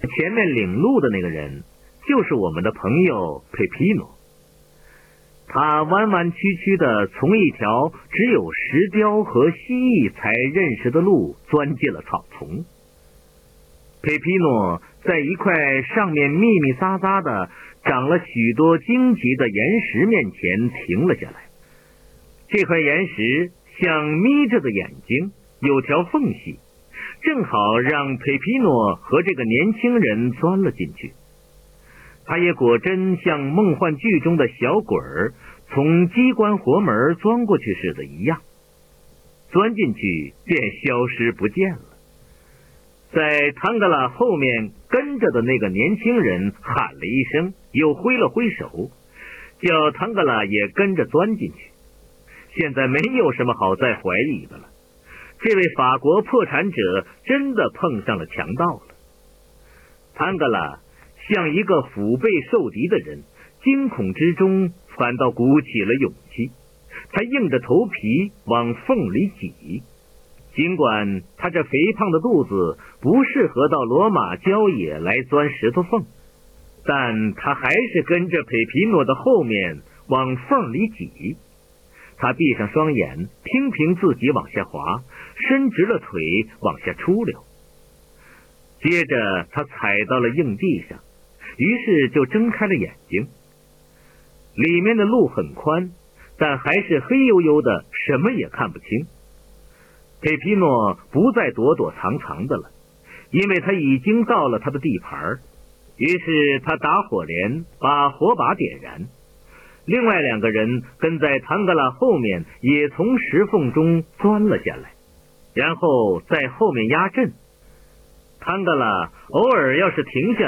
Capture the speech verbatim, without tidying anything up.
前面领路的那个人就是我们的朋友佩皮诺。他弯弯曲曲的从一条只有石雕和蜥蜴才认识的路钻进了草丛。佩皮诺在一块上面密密匝匝的长了许多荆棘的岩石面前停了下来。这块岩石像眯着的眼睛，有条缝隙，正好让佩皮诺和这个年轻人钻了进去。他也果真像梦幻剧中的小鬼儿从机关活门钻过去似的一样，钻进去便消失不见了。在汤格拉后面跟着的那个年轻人喊了一声，又挥了挥手，叫汤格拉也跟着钻进去。现在没有什么好再怀疑的了，这位法国破产者真的碰上了强盗了。汤格拉像一个腹背受敌的人，惊恐之中反倒鼓起了勇气。他硬着头皮往缝里挤，尽管他这肥胖的肚子不适合到罗马郊野来钻石头缝，但他还是跟着佩皮诺的后面往缝里挤。他闭上双眼，听凭自己往下滑，伸直了腿往下出溜。接着他踩到了硬地上，于是就睁开了眼睛。里面的路很宽，但还是黑黝黝的，什么也看不清。佩皮诺不再躲躲藏藏的了，因为他已经到了他的地盘。于是他打火镰，把火把点燃。另外两个人跟在唐格拉后面，也从石缝中钻了下来，然后在后面压阵。唐格拉偶尔要是停下